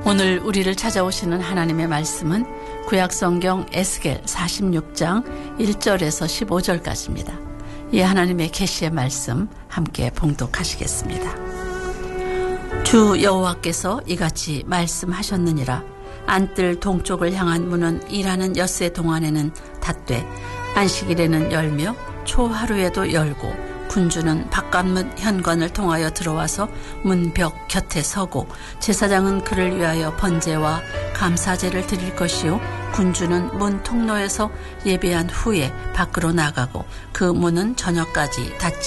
오늘 우리를 찾아오시는 하나님의 말씀은 구약성경 에스겔 46장 1절에서 15절까지입니다. 이 하나님의 계시의 말씀 함께 봉독하시겠습니다. 주 여호와께서 이같이 말씀하셨느니라. 안뜰 동쪽을 향한 문은 일하는 엿새 동안에는 닫되 안식일에는 열며 초하루에도 열고 군주는 바깥문 현관을 통하여 들어와서 문벽 곁에 서고 제사장은 그를 위하여 번제와 감사제를 드릴 것이요 군주는 문 통로에서 예배한 후에 밖으로 나가고 그 문은 저녁까지 닫지